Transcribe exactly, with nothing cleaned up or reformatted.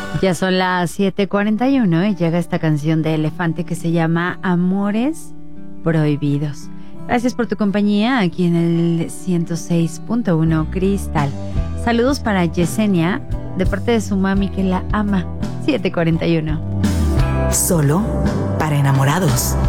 Ya son las siete cuarenta y uno y llega esta canción de Elefante que se llama Amores Prohibidos. Gracias por tu compañía aquí en el ciento seis punto uno Cristal. Saludos para Yesenia de parte de su mami que la ama. siete cuarenta y uno. Solo para enamorados.